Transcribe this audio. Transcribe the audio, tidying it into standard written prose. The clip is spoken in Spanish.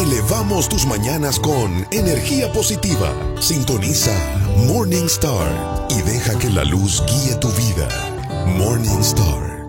Elevamos tus mañanas con energía positiva. Sintoniza Morning Star y deja que la luz guíe tu vida. Morning Star.